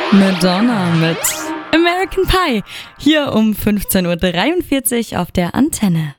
Madonna mit American Pie. Hier um 15.43 Uhr auf der Antenne.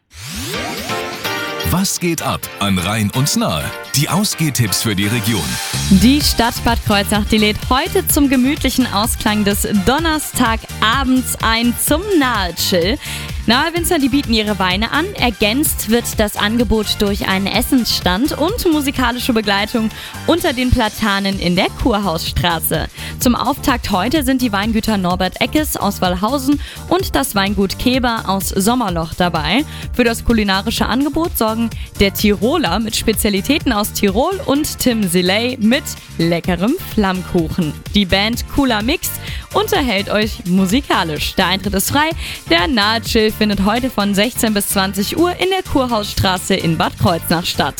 Was geht ab an Rhein und Nahe? Die Ausgehtipps für die Region. Die Stadt Bad Kreuznach, die lädt heute zum gemütlichen Ausklang des Donnerstagabends ein zum Nahe-Chill. Nahe-Winzer, die bieten ihre Weine an. Ergänzt wird das Angebot durch einen Essensstand und musikalische Begleitung unter den Platanen in der Kurhausstraße. Zum Auftakt heute sind die Weingüter Norbert Eckes aus Wallhausen und das Weingut Keber aus Sommerloch dabei. Für das kulinarische Angebot sorgen der Tiroler mit Spezialitäten aus Tirol und Tim Siley mit leckerem Flammkuchen. Die Band Cooler Mix unterhält euch musikalisch. Der Eintritt ist frei. Der Nahe-Chill findet heute von 16 bis 20 Uhr in der Kurhausstraße in Bad Kreuznach statt.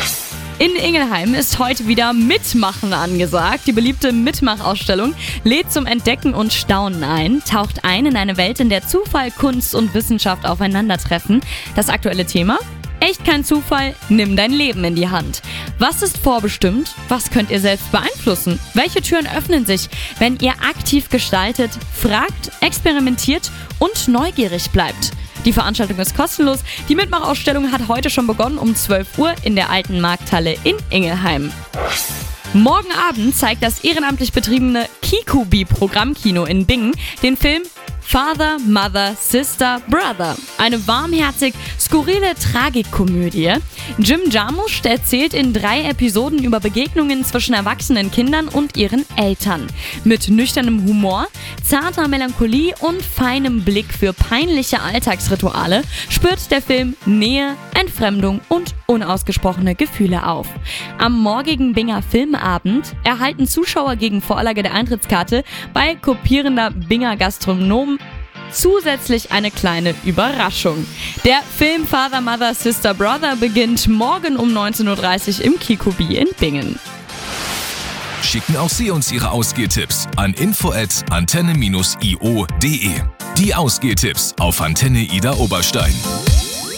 In Ingelheim ist heute wieder Mitmachen angesagt. Die beliebte Mitmachausstellung lädt zum Entdecken und Staunen ein, taucht ein in eine Welt, in der Zufall, Kunst und Wissenschaft aufeinandertreffen. Das aktuelle Thema? Echt kein Zufall, nimm dein Leben in die Hand. Was ist vorbestimmt? Was könnt ihr selbst beeinflussen? Welche Türen öffnen sich, wenn ihr aktiv gestaltet, fragt, experimentiert und neugierig bleibt? Die Veranstaltung ist kostenlos. Die Mitmachausstellung hat heute schon begonnen um 12 Uhr in der Alten Markthalle in Ingelheim. Morgen Abend zeigt das ehrenamtlich betriebene Kikubi-Programmkino in Bingen den Film Father, Mother, Sister, Brother. Eine warmherzig skurrile Tragikkomödie. Jim Jarmusch erzählt in 3 Episoden über Begegnungen zwischen erwachsenen Kindern und ihren Eltern. Mit nüchternem Humor, zarter Melancholie und feinem Blick für peinliche Alltagsrituale spürt der Film Nähe, Entfremdung und unausgesprochene Gefühle auf. Am morgigen Binger Filmabend erhalten Zuschauer gegen Vorlage der Eintrittskarte bei kopierender Binger Gastronom zusätzlich eine kleine Überraschung. Der Film Father, Mother, Sister, Brother beginnt morgen um 19.30 Uhr im Kikubi in Bingen. Schicken auch Sie uns Ihre Ausgehtipps an info@antenne-io.de. Die Ausgehtipps auf Antenne Ida Oberstein.